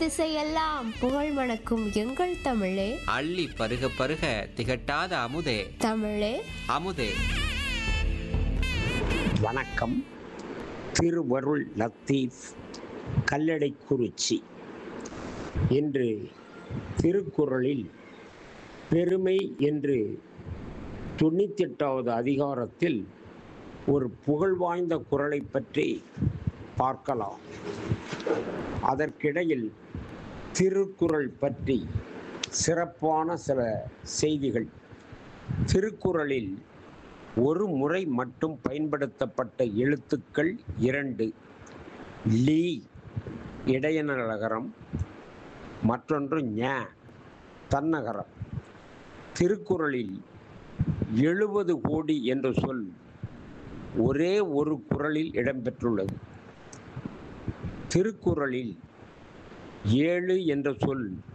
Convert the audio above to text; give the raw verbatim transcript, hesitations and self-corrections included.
திசையெல்லாம் புகழ் மணக்கும் எங்கள் தமிழே, அள்ளி பருக பருக திகட்டாத அமுதே, தமிழே அமுதே. வணக்கம். திருவருள் லத்தீப், கல்லடைக்குறிச்சி. இன்று திருக்குறளில் பெருமை என்று தொண்ணூத்தி எட்டாவது அதிகாரத்தில் ஒரு புகழ் வாய்ந்த குறளை பற்றி பார்க்கலாம். அதற்கிடையில் திருக்குறள் பற்றி சிறப்பான சில செய்திகள். திருக்குறளில் ஒரு முறை மட்டும் பயன்படுத்தப்பட்ட எழுத்துக்கள் இரண்டு. லீ இடையனகரம், மற்றொன்று ஞ தன்னகரம். திருக்குறளில் எழுபது கோடி என்ற சொல் ஒரே ஒரு குறளில் இடம்பெற்றுள்ளது. திருக்குறளில் ஏழு என்ற சொல்